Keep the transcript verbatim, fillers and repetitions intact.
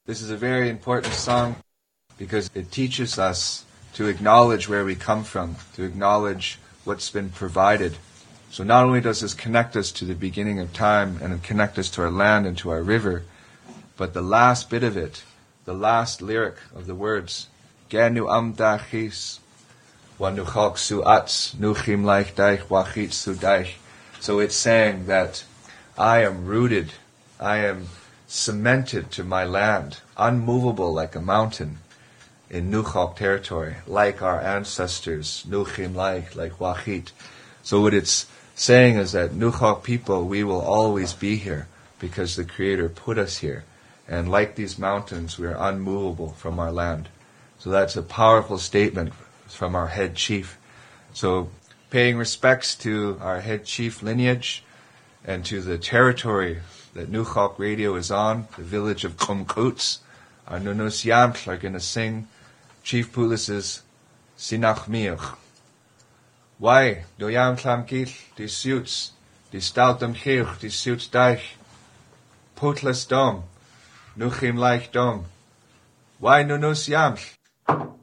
This is a very important song because it teaches us to acknowledge where we come from, to acknowledge what's been provided. So not only does this connect us to the beginning of time and connect us to our land and to our river, but the last bit of it, the last lyric of the words, Genu amdachis, wanuchok suats, nuchim laich daich, wachit sudaich. So it's saying that I am rooted, I am cemented to my land, unmovable like a mountain in Nuchok territory, like our ancestors, Nuchim like, like Wachit. So what it's saying is that Nuchok people, we will always be here because the Creator put us here. And like these mountains, we are unmovable from our land. So that's a powerful statement from our head chief. So paying respects to our head chief lineage and to the territory that Nuchok Radio is on, the village of Kumkuts, our Nunus Yamtl are going to sing Chief Poulis's Sinach Miach. Why? Do Yamtlam Gil, die suits, die stoutem Chirch, die suits Deich, Putles Dom, Nuchim Laich Dom. Why Nunus Yamtl?